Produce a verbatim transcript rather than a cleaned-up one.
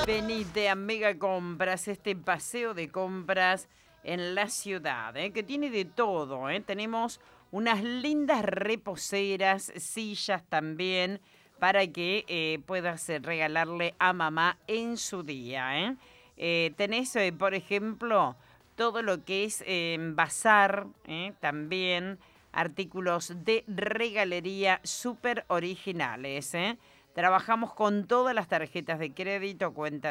Venite a Mega Compras, este paseo de compras en la ciudad, ¿eh? Que tiene de todo, ¿eh? Tenemos unas lindas reposeras, sillas también, para que eh, puedas eh, regalarle a mamá en su día, ¿eh? Eh, tenés, eh, por ejemplo, todo lo que es eh, bazar, ¿eh? También artículos de regalería súper originales, ¿eh? Trabajamos con todas las tarjetas de crédito, cuenta